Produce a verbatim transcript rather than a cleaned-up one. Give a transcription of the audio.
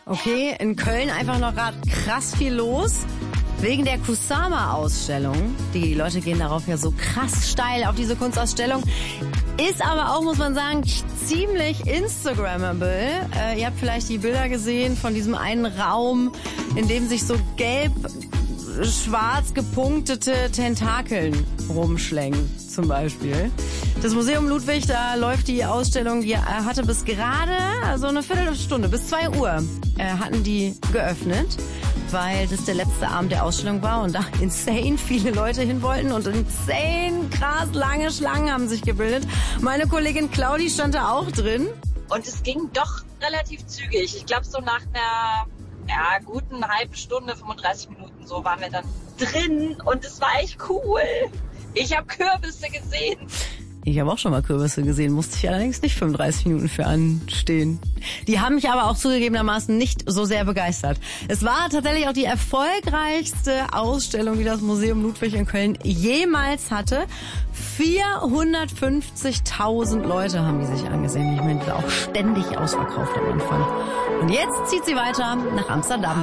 Okay, in Köln einfach noch gerade krass viel los. Wegen der Kusama-Ausstellung. Die Leute gehen darauf ja so krass steil auf diese Kunstausstellung. Ist aber auch, muss man sagen, ziemlich Instagrammable. Äh, ihr habt vielleicht die Bilder gesehen von diesem einen Raum, in dem sich so gelb, schwarz gepunktete Tentakeln rumschlängen, zum Beispiel. Das Museum Ludwig, da läuft die Ausstellung, die hatte bis gerade, also eine Viertelstunde, bis zwei Uhr, äh, hatten die geöffnet, weil das der letzte Abend der Ausstellung war und da insane viele Leute hin wollten und insane krass lange Schlangen haben sich gebildet. Meine Kollegin Claudi stand da auch drin. Und es ging doch relativ zügig. Ich glaube, so nach einer ja, guten halben Stunde, fünfunddreißig Minuten, so waren wir dann drin und es war echt cool. Ich habe Kürbisse gesehen. Ich habe auch schon mal Kürbisse gesehen, musste ich allerdings nicht fünfunddreißig Minuten für anstehen. Die haben mich aber auch zugegebenermaßen nicht so sehr begeistert. Es war tatsächlich auch die erfolgreichste Ausstellung, die das Museum Ludwig in Köln jemals hatte. vierhundertfünfzigtausend Leute haben die sich angesehen. Ich meine, die war auch ständig ausverkauft am Anfang. Und jetzt zieht sie weiter nach Amsterdam.